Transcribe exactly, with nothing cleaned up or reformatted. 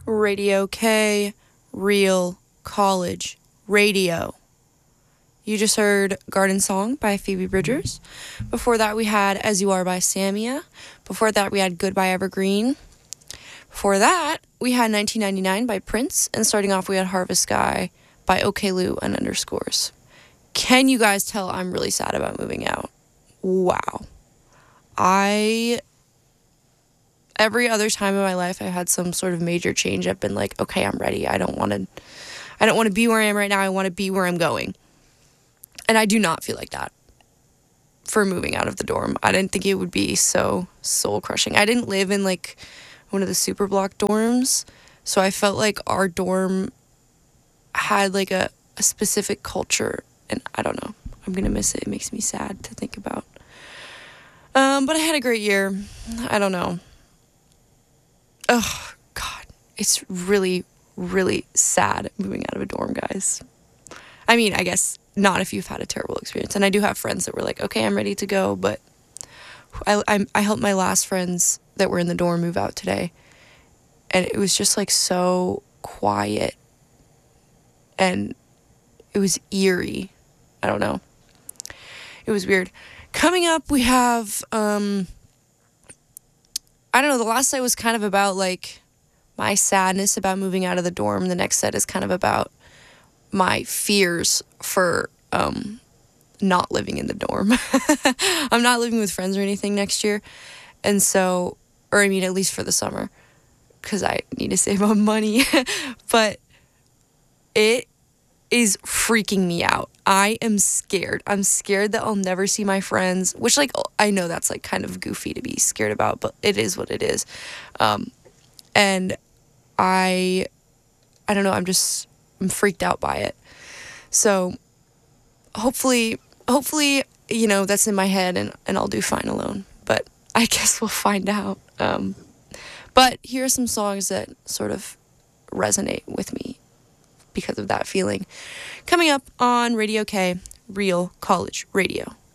Radio K, Real College Radio. You just heard Garden Song by Phoebe Bridgers. Before that, we had As You Are by Samia. Before that, we had Goodbye Evergreen. Before that, we had nineteen ninety-nine by Prince. And starting off, we had Harvest Sky by OK Lou and Underscores. Can you guys tell I'm really sad about moving out? Wow. I... Every other time in my life I had some sort of major change, I've been like, okay, I'm ready. I don't want to I don't want to be where I am right now. I want to be where I'm going. And I do not feel like that for moving out of the dorm. I didn't think it would be so soul crushing. I didn't live in like one of the super block dorms, so I felt like our dorm had like a, a specific culture, and I don't know. I'm going to miss it. It makes me sad to think about. Um, but I had a great year. I don't know. Oh, God. It's really, really sad moving out of a dorm, guys. I mean, I guess not if you've had a terrible experience. And I do have friends that were like, okay, I'm ready to go. But I, I, I helped my last friends that were in the dorm move out today. And it was just like so quiet. And it was eerie. I don't know. It was weird. Coming up, we have... um. I don't know, the last set was kind of about, like, my sadness about moving out of the dorm. The next set is kind of about my fears for um, not living in the dorm. I'm not living with friends or anything next year. And so, or I mean, at least for the summer, because I need to save on money. But it is freaking me out. I am scared. I'm scared that I'll never see my friends, which, like, I know that's, like, kind of goofy to be scared about, but it is what it is. Um, and I, I don't know, I'm just, I'm freaked out by it. So, hopefully, hopefully, you know, that's in my head and, and I'll do fine alone. But I guess we'll find out. Um, but here are some songs that sort of resonate with me because of that feeling. Coming up on Radio K, Real College Radio.